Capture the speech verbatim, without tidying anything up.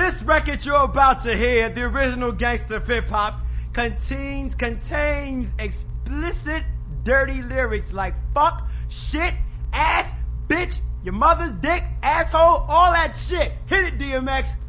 This record you're about to hear, the original gangster hip hop, contains contains explicit, dirty lyrics like fuck, shit, ass, bitch, your mother's dick, asshole, all that shit. Hit it, D M X.